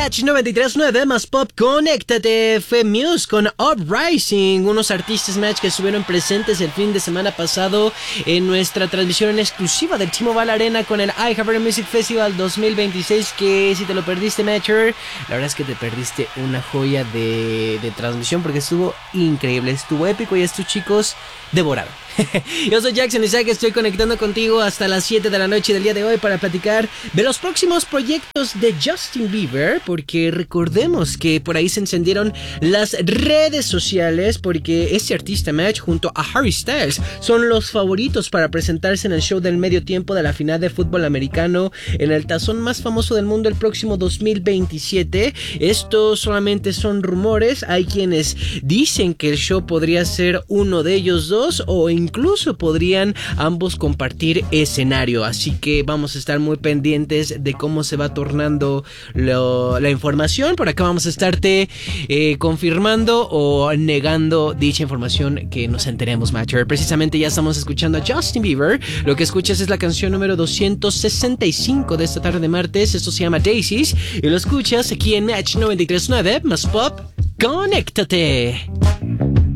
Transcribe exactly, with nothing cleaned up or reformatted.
Match noventa y tres punto nueve más pop, conéctate. Fue Muse con Uprising, unos artistas Match que estuvieron presentes el fin de semana pasado en nuestra transmisión en exclusiva del T-Mobile Arena con el iHeartRadio Music Festival dos mil veintiséis, que si te lo perdiste, Matcher, la verdad es que te perdiste una joya de, de transmisión, porque estuvo increíble, estuvo épico y estos chicos devoraron. Yo soy Jackson Isaac, estoy conectando contigo hasta las siete de la noche del día de hoy para platicar de los próximos proyectos de Justin Bieber, porque recordemos que por ahí se encendieron las redes sociales, porque este artista Match junto a Harry Styles son los favoritos para presentarse en el show del medio tiempo de la final de fútbol americano en el tazón más famoso del mundo el próximo dos mil veintisiete. Esto solamente son rumores, hay quienes dicen que el show podría ser uno de ellos dos, o incluso podrían ambos compartir escenario, así que vamos a estar muy pendientes de cómo se va tornando lo, la información. Por acá vamos a estarte eh, confirmando o negando dicha información que nos enteremos, Matcher. Precisamente ya estamos escuchando a Justin Bieber. Lo que escuchas es la canción número doscientos sesenta y cinco de esta tarde de martes. Esto se llama Daisies y lo escuchas aquí en Match noventa y tres punto nueve más pop. ¡Conéctate!